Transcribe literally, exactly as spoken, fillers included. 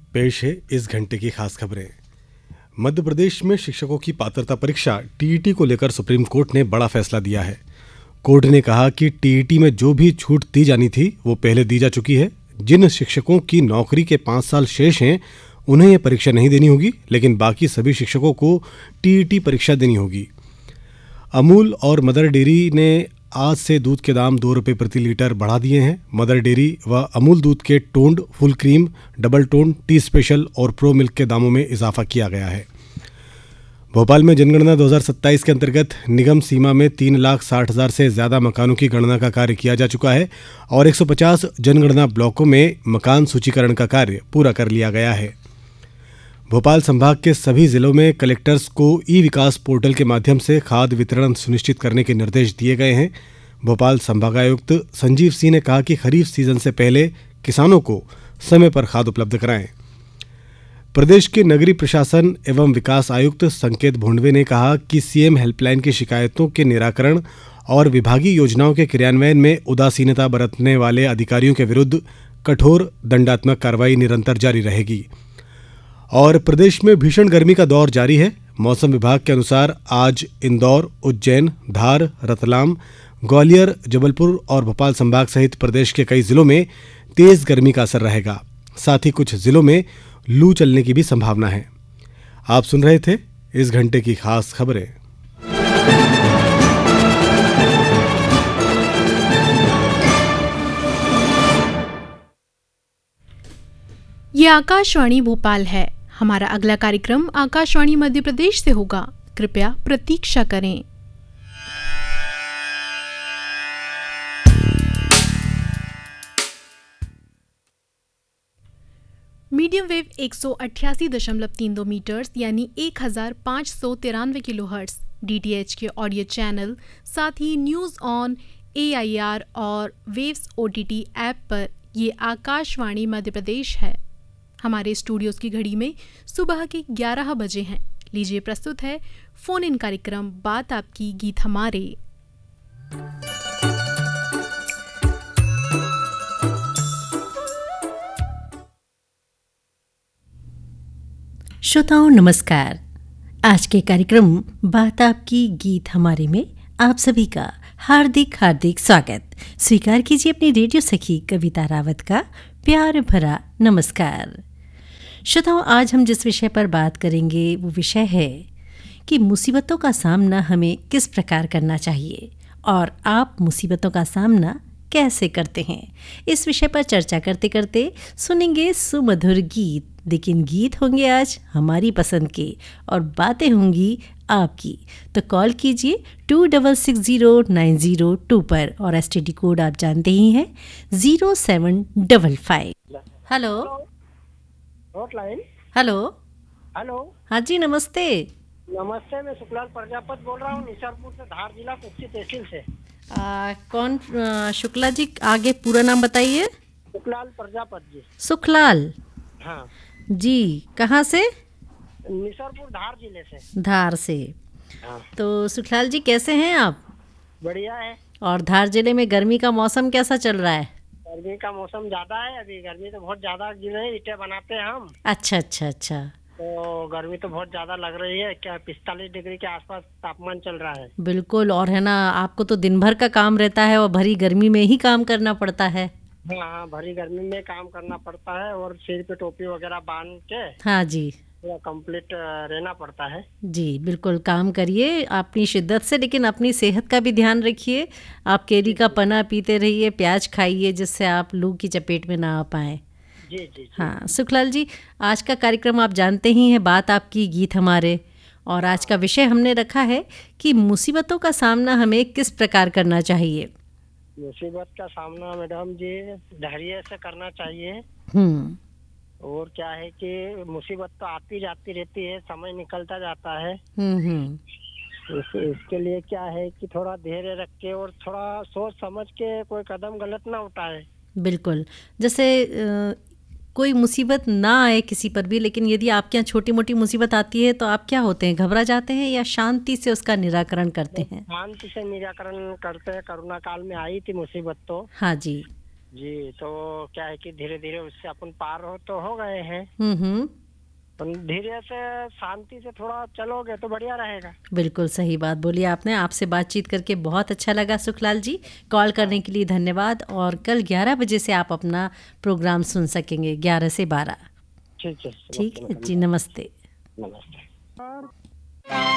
पेश है इस घंटे की खास खबरें। मध्य प्रदेश में शिक्षकों की पात्रता परीक्षा टीईटी को लेकर सुप्रीम कोर्ट ने बड़ा फैसला दिया है। कोर्ट ने कहा कि टीईटी में जो भी छूट दी जानी थी वो पहले दी जा चुकी है। जिन शिक्षकों की नौकरी के पाँच साल शेष हैं उन्हें यह परीक्षा नहीं देनी होगी, लेकिन बाकी सभी शिक्षकों को टीईटी परीक्षा देनी होगी। अमूल और मदर डेयरी ने आज से दूध के दाम दो रुपये प्रति लीटर बढ़ा दिए हैं। मदर डेयरी व अमूल दूध के toned, full cream, double tone, T special और प्रो मिल्क के दामों में इजाफा किया गया है। भोपाल में जनगणना दो हज़ार सत्ताईस के अंतर्गत निगम सीमा में तीन लाख साठ हज़ार से ज़्यादा मकानों की गणना का कार्य किया जा चुका है और एक सौ पचास जनगणना ब्लॉकों में मकान सूचीकरण का कार्य पूरा कर लिया गया है। भोपाल संभाग के सभी जिलों में कलेक्टर्स को ई विकास पोर्टल के माध्यम से खाद वितरण सुनिश्चित करने के निर्देश दिए गए हैं। भोपाल संभागायुक्त संजीव सिंह ने कहा कि खरीफ सीजन से पहले किसानों को समय पर खाद उपलब्ध कराएं। प्रदेश के नगरीय प्रशासन एवं विकास आयुक्त संकेत भोंडवे ने कहा कि सीएम हेल्पलाइन की शिकायतों के निराकरण और विभागीय योजनाओं के क्रियान्वयन में उदासीनता बरतने वाले अधिकारियों के विरुद्ध कठोर दंडात्मक कार्रवाई निरंतर जारी रहेगी। और प्रदेश में भीषण गर्मी का दौर जारी है। मौसम विभाग के अनुसार आज इंदौर, उज्जैन, धार, रतलाम, ग्वालियर, जबलपुर और भोपाल संभाग सहित प्रदेश के कई जिलों में तेज गर्मी का असर रहेगा। साथ ही कुछ जिलों में लू चलने की भी संभावना है। आप सुन रहे थे इस घंटे की खास खबरें। ये आकाशवाणी भोपाल है। हमारा अगला कार्यक्रम आकाशवाणी मध्य प्रदेश से होगा। कृपया प्रतीक्षा करें। मीडियम वेव एक सौ अट्ठासी दशमलव तीन दो मीटर्स यानी एक हजार पाँच सौ तिरानवे किलो हर्ट्ज डीटीएच के ऑडियो चैनल, साथ ही न्यूज ऑन एआईआर और वेव्स ओटीटी ऐप पर ये आकाशवाणी मध्य प्रदेश है। हमारे स्टूडियोज की घड़ी में सुबह के ग्यारह बजे हैं। लीजिए प्रस्तुत है फोन इन कार्यक्रम बात आपकी गीत हमारे। श्रोताओं नमस्कार। आज के कार्यक्रम बात आपकी गीत हमारे में आप सभी का हार्दिक हार्दिक स्वागत। स्वीकार कीजिए अपनी रेडियो सखी कविता रावत का प्यार भरा नमस्कार। श्रोताओं, आज हम जिस विषय पर बात करेंगे वो विषय है कि मुसीबतों का सामना हमें किस प्रकार करना चाहिए और आप मुसीबतों का सामना कैसे करते हैं। इस विषय पर चर्चा करते करते सुनेंगे सुमधुर गीत, लेकिन गीत होंगे आज हमारी पसंद के और बातें होंगी आपकी। तो कॉल कीजिए to double six zero nine zero two पर और एसटीडी कोड आप जानते ही हैं zero seven double five. Hello hotline. Hello hello. हाँ जी, नमस्ते। नमस्ते, मैं शुक्लाल प्रजापत बोल रहा हूँ निसारपुर से, धार जिला कुक्षी तहसील से। आ, कौन आ, शुक्ला जी, आगे पूरा नाम बताइए। शुक्लाल प्रजापत जी। सुखलाल। हाँ जी, कहाँ से? निसारपुर धार जिले से। धार से। हाँ। तो सुखलाल जी कैसे हैं आप? बढ़िया है। और धार जिले में गर्मी का मौसम कैसा चल रहा है? गर्मी का मौसम ज्यादा है अभी। गर्मी तो बहुत ज्यादा गिरे, ईंटें बनाते हैं हम। अच्छा अच्छा अच्छा। तो गर्मी तो बहुत ज्यादा लग रही है। क्या पिस्तालीस डिग्री के आसपास तापमान चल रहा है। बिल्कुल। और है ना, आपको तो दिन भर का काम रहता है और भरी गर्मी में ही काम करना पड़ता है। हाँ, भरी गर्मी में काम करना पड़ता है और सिर पे टोपी वगैरह बांध के हाँ जी पूरा कंप्लीट रहना पड़ता है। जी बिल्कुल, काम करिए अपनी शिद्दत से, लेकिन अपनी सेहत का भी ध्यान रखिए। आप केरी का पना पीते रहिए, प्याज खाइए, जिससे आप लू की चपेट में ना आ पाए। जी जी, जी। हाँ सुखलाल जी, आज का कार्यक्रम आप जानते ही हैं, बात आपकी गीत हमारे। और आज का विषय हमने रखा है कि मुसीबतों का सामना हमें किस प्रकार करना चाहिए। मुसीबत का सामना मैडम जी धैर्य से करना चाहिए। हम्म और क्या है कि मुसीबत तो आती जाती रहती है, समय निकलता जाता है। हम्म हम्म इस, इसके लिए क्या है कि थोड़ा धैर्य रख के और थोड़ा सोच समझ के कोई कदम गलत ना उठाए। बिल्कुल। जैसे अ, कोई मुसीबत ना आए किसी पर भी, लेकिन यदि आपके यहाँ छोटी मोटी मुसीबत आती है तो आप क्या होते हैं, घबरा जाते हैं या शांति से उसका निराकरण करते हैं? शांति से निराकरण करते हैं। कोरोना काल में आई थी मुसीबत तो। हाँ जी। जी, तो क्या है कि धीरे धीरे उससे अपन पार हो तो हो गए हैं, हम्म हम्म तो धीरे से शांति से थोड़ा चलोगे तो बढ़िया रहेगा। बिल्कुल सही बात बोली आपने। आपसे बातचीत करके बहुत अच्छा लगा सुखलाल जी। कॉल करने के लिए धन्यवाद। और कल ग्यारह बजे से आप अपना प्रोग्राम सुन सकेंगे, ग्यारह से बारह। ठीक है, ठीक है नमस्ते जी, मैडम। नमस्ते। नमस्ते।